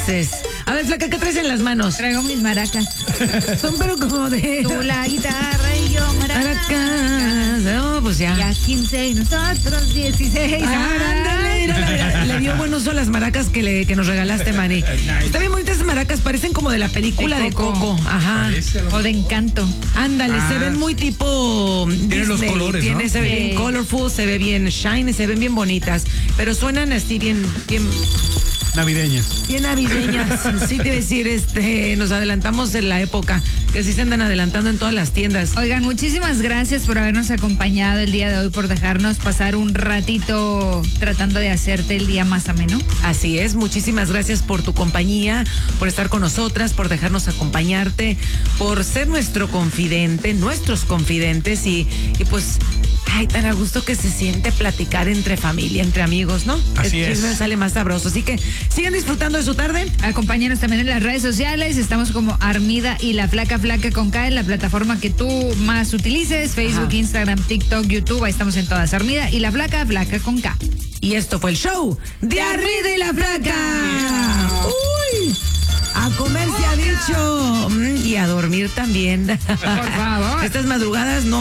dices? A ver, Flaca, ¿qué traes en las manos? Traigo mis maracas. Son pero como de... Tú la guitarra y yo maracas. Maracas. No, pues ya. Ya 15 y nosotros 16. Ándale, mira, le dio buen uso a las maracas que nos regalaste, Mari. Están bien bonitas esas maracas, parecen como de la película de Coco. Ajá. O de Encanto. Ándale, se ven muy tipo Tiene los Disney. colores, ¿no? Se ve bien colorful, se ve bien shiny, se ven bien bonitas, pero suenan así bien Navideñas. navideñas. Sí, te iba a decir, nos adelantamos en la época, que sí se andan adelantando en todas las tiendas. Oigan, muchísimas gracias por habernos acompañado el día de hoy, por dejarnos pasar un ratito tratando de hacerte el día más ameno. Así es, muchísimas gracias por tu compañía, por estar con nosotras, por dejarnos acompañarte, por ser nuestros confidentes y pues, ay, tan a gusto que se siente platicar entre familia, entre amigos, ¿no? Así El es. chisme sale más sabroso, así que sigan disfrutando de su tarde. Acompáñanos también en las redes sociales. Estamos como Armida y la Flaca con K en la plataforma que tú más utilices. Facebook, Ajá. Instagram, TikTok, YouTube. Ahí estamos en todas. Armida y la Flaca con K. Y esto fue el show de Armida y la Flaca. ¡Uy! A comer se ha dicho. Y a dormir también. Por favor. Estas madrugadas no.